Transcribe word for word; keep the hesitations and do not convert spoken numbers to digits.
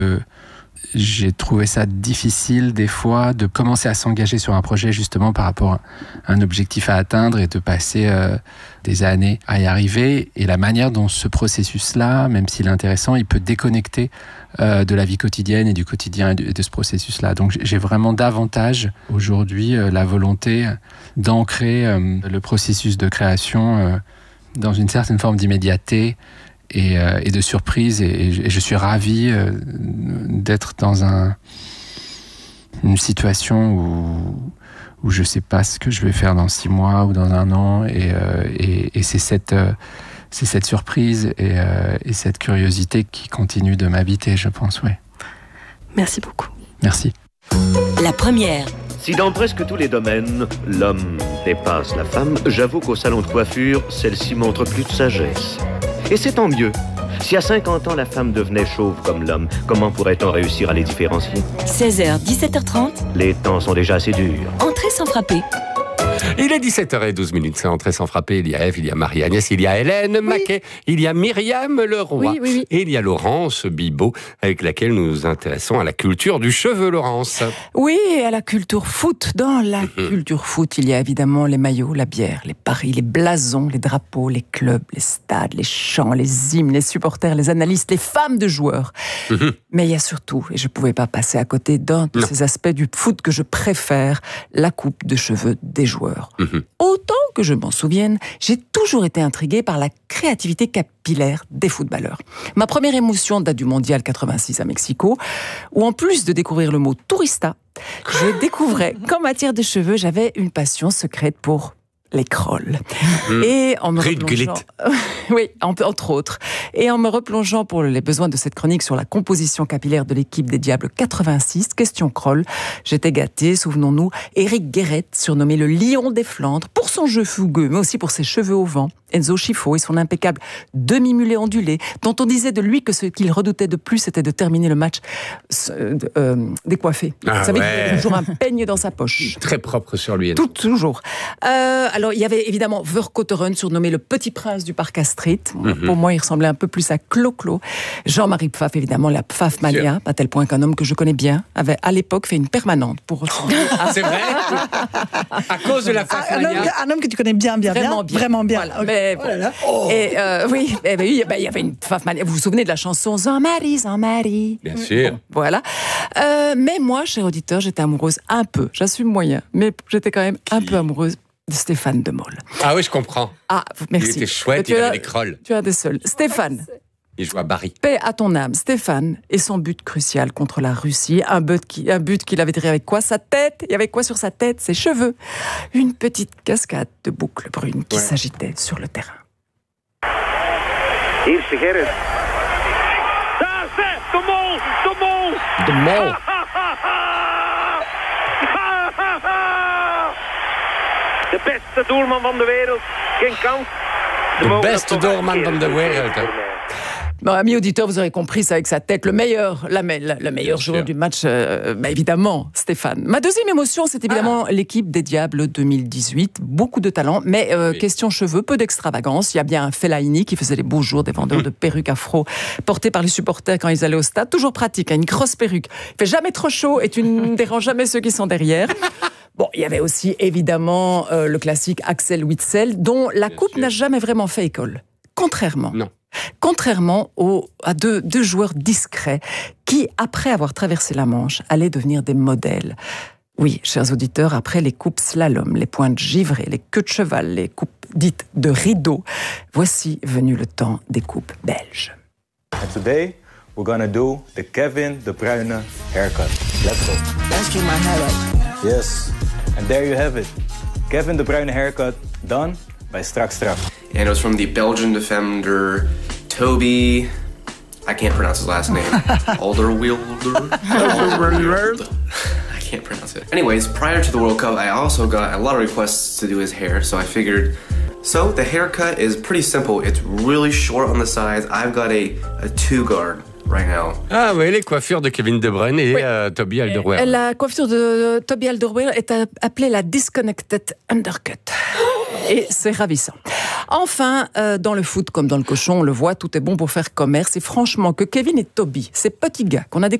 Euh, j'ai trouvé ça difficile des fois de commencer à s'engager sur un projet justement par rapport à un objectif à atteindre et de passer euh, des années à y arriver. Et la manière dont ce processus-là, même s'il est intéressant, il peut déconnecter euh, de la vie quotidienne et du quotidien et de, et de ce processus-là. Donc j'ai vraiment davantage aujourd'hui euh, la volonté d'ancrer euh, le processus de création euh, dans une certaine forme d'immédiateté Et, euh, et de surprise, et, et je suis ravi euh, d'être dans un, une situation où, où je ne sais pas ce que je vais faire dans six mois ou dans un an, et, euh, et, et c'est, cette, euh, c'est cette surprise et, euh, et cette curiosité qui continue de m'habiter, je pense, oui. Merci beaucoup. Merci. La première. Si dans presque tous les domaines, l'homme dépasse la femme, j'avoue qu'au salon de coiffure, celle-ci montre plus de sagesse. Et c'est tant mieux. Si à cinquante ans, la femme devenait chauve comme l'homme, comment pourrait-on réussir à les différencier ? seize heures, dix-sept heures trente. Les temps sont déjà assez durs. Entrée sans frapper. Il est dix-sept heures douze minutes, c'est Entrée sans frapper. Il y a Ève, il y a Marie-Agnès, il y a Hélène oui. Maquet, il y a Myriam Leroy, oui, oui, oui. et il y a Laurence Bibot, avec laquelle nous nous intéressons à la culture du cheveu, Laurence. Oui, et à la culture foot. Dans la Mm-hmm. culture foot, il y a évidemment les maillots, la bière, les paris, les blasons, les drapeaux, les clubs, les stades, les chants, les hymnes, les supporters, les analystes, les femmes de joueurs. Mm-hmm. Mais il y a surtout, et je ne pouvais pas passer à côté d'un de non. ces aspects du foot que je préfère, la coupe de cheveux des joueurs. Mmh. Autant que je m'en souvienne, j'ai toujours été intriguée par la créativité capillaire des footballeurs. Ma première émotion date du mondial quatre-vingt-six à Mexico, où en plus de découvrir le mot tourista, je découvrais qu'en matière de cheveux, j'avais une passion secrète pour les crolles. Mmh. Et en me replongeant... oui, entre autres. Et en me replongeant pour les besoins de cette chronique sur la composition capillaire de l'équipe des Diables quatre-vingt-six, question croll, j'étais gâtée, souvenons-nous, Éric Guéret, surnommé le lion des Flandres, pour son jeu fougueux, mais aussi pour ses cheveux au vent, Enzo Schifo et son impeccable demi-mulet ondulé, dont on disait de lui que ce qu'il redoutait de plus, c'était de terminer le match euh, euh, décoiffé. Ah, Vous savez ouais. qu'il avait toujours un peigne dans sa poche. Très propre sur lui. Tout, toujours. Euh, alors, il y avait évidemment Vercotteren, surnommé le petit prince du parc Astrid. Mm-hmm. Pour moi, il ressemblait un peu plus à Clo-Clo. Jean-Marie Pfaff, évidemment, la Pfaff Mania, à tel point qu'un homme que je connais bien avait à l'époque fait une permanente pour ressembler. Ah, c'est vrai. À cause de la Pfaff Mania. Un homme, un homme que tu connais bien, bien, vraiment bien. bien. Vraiment bien. Voilà. Mais, oh là là. Oh. Et euh, oui, eh ben, il y avait une Pfaff Mania. Vous vous souvenez de la chanson Jean-Marie, Jean-Marie? Bien sûr. Bon, voilà. Euh, mais moi, cher auditeur, j'étais amoureuse un peu. J'assume moyen, mais j'étais quand même Qui? un peu amoureuse de Stéphane De Mol. Ah oui, je comprends. Ah, merci. Il était chouette, il avait des crolles. Tu es un des seuls. Stéphane. Il joue à Barry. Paix à ton âme. Stéphane et son but crucial contre la Russie. Un but, qui, un but qu'il avait tiré avec quoi? Sa tête. Il y avait quoi sur sa tête? Ses cheveux. Une petite cascade de boucles brunes qui ouais. s'agitait sur le terrain. Hier is Gerrit. Daar zit de mol, de mol. De mol. De beste doelman van de wereld. Geen kans. De beste doelman van de wereld. Bon, amis auditeurs, vous aurez compris, c'est avec sa tête le meilleur, la, la, le meilleur Bien joueur sûr. du match, euh, bah évidemment, Stéphane. Ma deuxième émotion, c'est évidemment ah. l'équipe des Diables deux mille dix-huit. Beaucoup de talent, mais euh, oui. question cheveux, peu d'extravagance. Il y a bien un Fellaini qui faisait les beaux jours des vendeurs mmh. de perruques afro portées par les supporters quand ils allaient au stade. Toujours pratique, hein, une grosse perruque. Il fait jamais trop chaud et tu ne déranges jamais ceux qui sont derrière. Bon, il y avait aussi évidemment euh, le classique Axel Witsel, dont la Bien coupe sûr. n'a jamais vraiment fait école. Contrairement. Non. Contrairement aux, à deux, deux joueurs discrets qui, après avoir traversé la Manche, allaient devenir des modèles. Oui, chers auditeurs, après les coupes slalom, les pointes givrées, les queues de cheval, les coupes dites de rideau, voici venu le temps des coupes belges. And today, we're gonna do the Kevin De Bruyne haircut. Let's go. Let's get my hair up. Yes, and there you have it. Kevin De Bruyne haircut done by Strak Strak. And it was from the Belgian defender Toby. I can't pronounce his last name. Alderweireld. I can't pronounce it. Anyways, prior to the World Cup, I also got a lot of requests to do his hair, so I figured. So the haircut is pretty simple. It's really short on the sides. I've got a, a two guard right now. Ah oui, les coiffures de Kevin De Bruyne et oui. euh, Toby Alderweireld. La coiffure de Toby Alderweireld est appelée la disconnected undercut. Et c'est ravissant. Enfin, euh, dans le foot comme dans le cochon, on le voit, tout est bon pour faire commerce. Et franchement, que Kevin et Toby, ces petits gars qu'on a